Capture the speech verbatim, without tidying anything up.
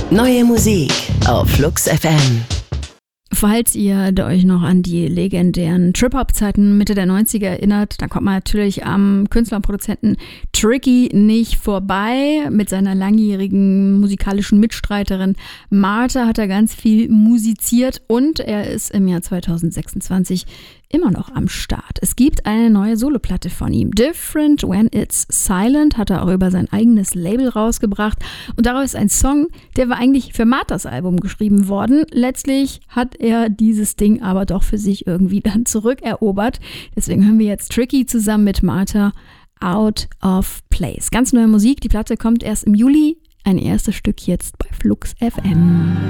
Neue Musik auf Flux F M. Falls ihr euch noch an die legendären Trip-Hop-Zeiten Mitte der neunziger erinnert, dann kommt man natürlich am Künstler und Produzenten Tricky nicht vorbei. Mit seiner langjährigen musikalischen Mitstreiterin Martha hat er ganz viel musiziert und er ist im Jahr zweitausendsechsundzwanzig immer noch am Start. Es gibt eine neue Soloplatte von ihm. Different When It's Silent hat er auch über sein eigenes Label rausgebracht. Und daraus ist ein Song, der war eigentlich für Marthas Album geschrieben worden. Letztlich hat er dieses Ding aber doch für sich irgendwie dann zurückerobert. Deswegen hören wir jetzt Tricky zusammen mit Martha, Out of Place. Ganz neue Musik. Die Platte kommt erst im Juli. Ein erstes Stück jetzt bei Flux F M.